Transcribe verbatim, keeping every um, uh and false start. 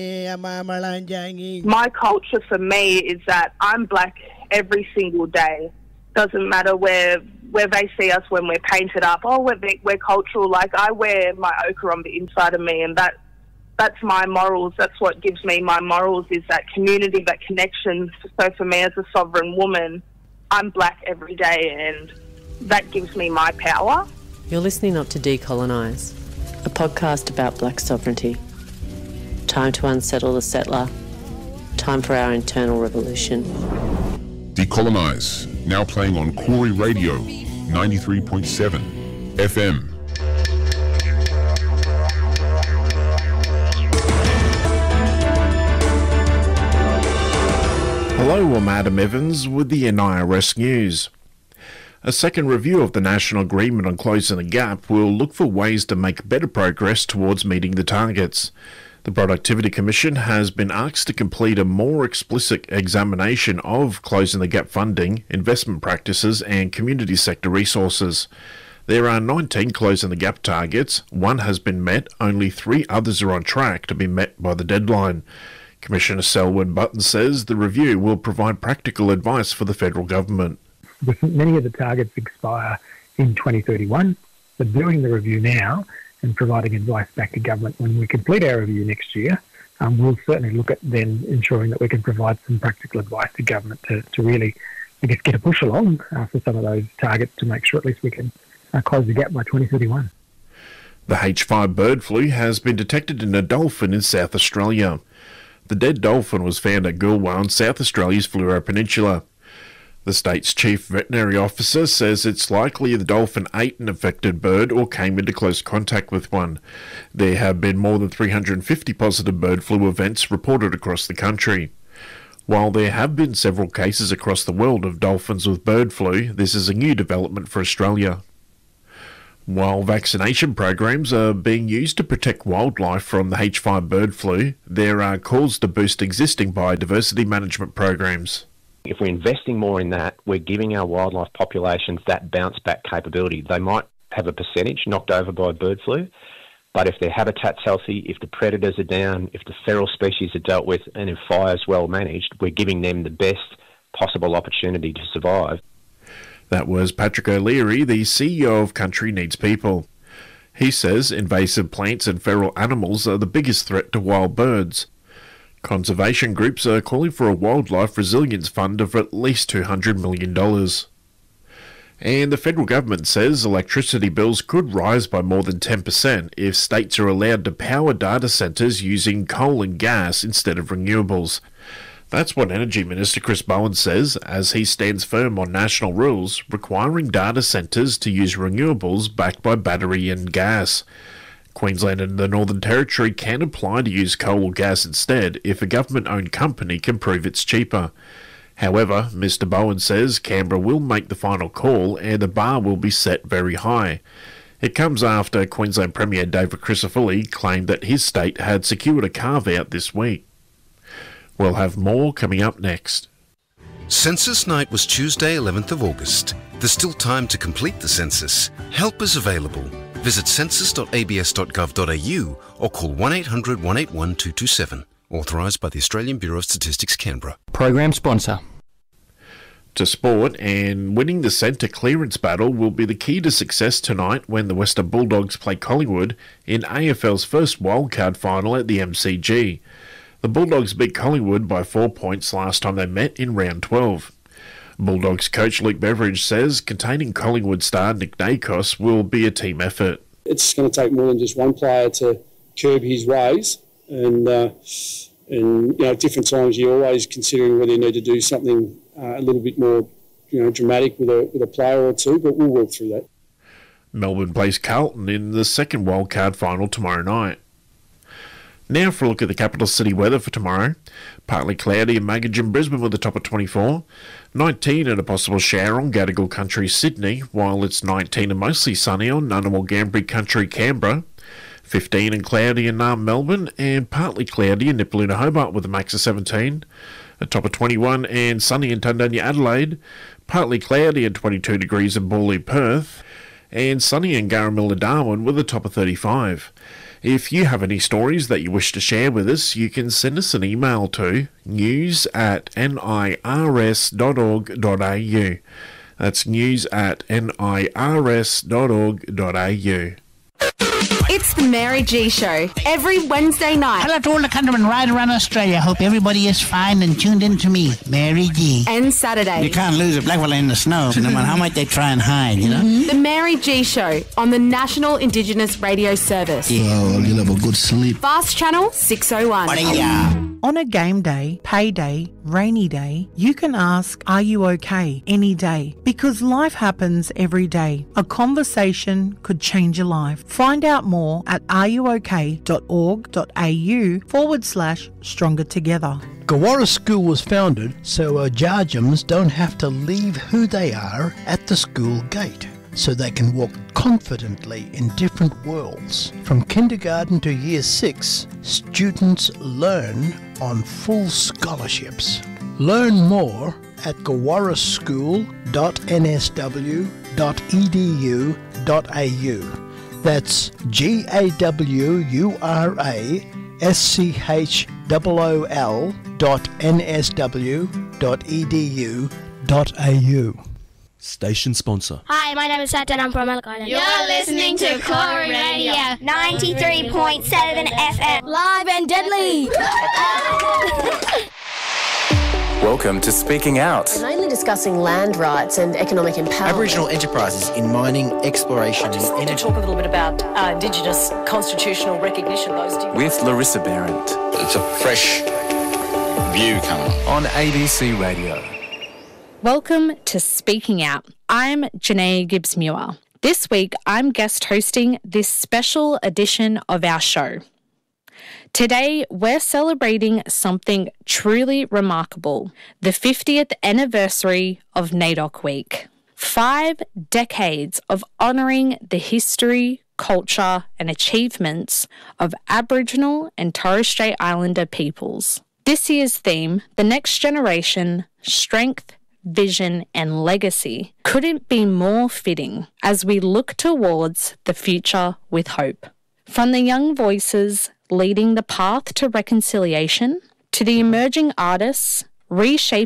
My culture for me is that I'm black every single day. Doesn't matter where where they see us when we're painted up. Oh, we're we're cultural. Like, I wear my ochre on the inside of me, and that that's my morals. That's what gives me my morals, is that community, that connection. So for me as a sovereign woman, I'm black every day, and that gives me my power. You're listening up to Decolonise, a podcast about black sovereignty. Time to unsettle the settler. Time for our internal revolution. Decolonise, now playing on Corey Radio, ninety-three point seven F M. Hello, I'm Adam Evans with the N I R S News. A second review of the National Agreement on Closing the Gap will look for ways to make better progress towards meeting the targets. The Productivity Commission has been asked to complete a more explicit examination of Closing the Gap funding, investment practices and community sector resources. There are nineteen Closing the Gap targets. One has been met, only three others are on track to be met by the deadline. Commissioner Selwyn Button says the review will provide practical advice for the federal government. Many of the targets expire in twenty thirty-one, but doing the review now and providing advice back to government when we complete our review next year, um, we'll certainly look at then ensuring that we can provide some practical advice to government to, to really, I guess, get a push along uh, for some of those targets to make sure at least we can uh, close the gap by twenty thirty-one. The H five bird flu has been detected in a dolphin in South Australia. The dead dolphin was found at Goolwa, South Australia's Fleurieu Peninsula. The state's chief veterinary officer says it's likely the dolphin ate an affected bird or came into close contact with one. There have been more than three hundred fifty positive bird flu events reported across the country. While there have been several cases across the world of dolphins with bird flu, this is a new development for Australia. While vaccination programs are being used to protect wildlife from the H five bird flu, there are calls to boost existing biodiversity management programs. If we're investing more in that, we're giving our wildlife populations that bounce-back capability. They might have a percentage knocked over by bird flu, but if their habitat's healthy, if the predators are down, if the feral species are dealt with, and if fire's well managed, we're giving them the best possible opportunity to survive. That was Patrick O'Leary, the C E O of Country Needs People. He says invasive plants and feral animals are the biggest threat to wild birds. Conservation groups are calling for a wildlife resilience fund of at least two hundred million dollars. And the federal government says electricity bills could rise by more than ten percent if states are allowed to power data centres using coal and gas instead of renewables. That's what Energy Minister Chris Bowen says, as he stands firm on national rules requiring data centres to use renewables backed by battery and gas. Queensland and the Northern Territory can apply to use coal or gas instead if a government-owned company can prove it's cheaper. However, Mister Bowen says Canberra will make the final call and the bar will be set very high. It comes after Queensland Premier David Crisafulli claimed that his state had secured a carve-out this week. We'll have more coming up next. Census night was Tuesday, eleventh of August. There's still time to complete the census. Help is available. Visit census dot a b s dot gov dot a u or call one eight hundred, one eight one, two two seven. Authorised by the Australian Bureau of Statistics, Canberra. Program sponsor. To sport, and winning the centre clearance battle will be the key to success tonight when the Western Bulldogs play Collingwood in A F L's first wildcard final at the M C G. The Bulldogs beat Collingwood by four points last time they met in round twelve. Bulldogs coach Luke Beveridge says containing Collingwood star Nick Dacos will be a team effort. It's going to take more than just one player to curb his ways, and uh, and you know, at different times you're always considering whether you need to do something uh, a little bit more, you know, dramatic with a with a player or two. But we'll work through that. Melbourne plays Carlton in the second wildcard final tomorrow night. Now for a look at the capital city weather for tomorrow. Partly cloudy in Magogin, Brisbane with a top of twenty-four. nineteen and a possible shower on Gadigal Country, Sydney, while it's nineteen and mostly sunny on Ngunnawal Ngambri Country, Canberra. fifteen and cloudy in Naarm, Melbourne, and partly cloudy in Nipaluna, Hobart with a max of seventeen. A top of twenty-one and sunny in Tundanya, Adelaide. Partly cloudy and twenty-two degrees in Borley, Perth. And sunny in Garramilla, Darwin with a top of thirty-five. If you have any stories that you wish to share with us, you can send us an email to news at nirs dot org dot a u. That's news at nirs dot org dot a u. It's the Mary G Show, every Wednesday night. Hello to all the countrymen right around Australia. Hope everybody is fine and tuned in to me, Mary G. And Saturday. You can't lose a black fella in the snow, no matter how much they try and hide, you know? Mm-hmm. The Mary G Show on the National Indigenous Radio Service. Yeah, well, you'll have a good sleep. Fast Channel six oh one. On a game day, payday, rainy day, you can ask, are you okay, any day? Because life happens every day. A conversation could change your life. Find out more at ruok.org.au forward slash stronger together. Gawara School was founded so Ojajams don't have to leave who they are at the school gate, so they can walk confidently in different worlds. From kindergarten to year six, students learn on full scholarships. Learn more at gawara school dot n s w dot e d u dot a u. That's G A W U R A S C H O O L dot N S W dot E D U dot A U. Station sponsor. Hi, my name is Satan. I'm from Elk You're listening to Corey Radio, ninety-three point seven F M. Live and deadly. Welcome to Speaking Out. We're mainly discussing land rights and economic empowerment. Aboriginal enterprises in mining, exploration I just and want energy. to talk a little bit about uh, Indigenous constitutional recognition. Those With Larissa Berendt. It's a fresh view coming on A B C Radio. Welcome to Speaking Out. I'm Janae Gibbs-Muir. This week, I'm guest hosting this special edition of our show. Today, we're celebrating something truly remarkable, the fiftieth anniversary of NAIDOC Week. Five decades of honouring the history, culture and achievements of Aboriginal and Torres Strait Islander peoples. This year's theme, The Next Generation, Strength, Vision and Legacy, couldn't be more fitting as we look towards the future with hope. From the young voices leading the path to reconciliation to the emerging artists reshaping